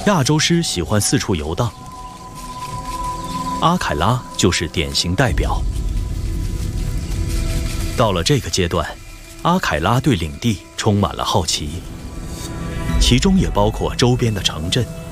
亚洲狮喜欢四处游荡，阿凯拉就是典型代表。到了这个阶段，阿凯拉对领地充满了好奇，其中也包括周边的城镇。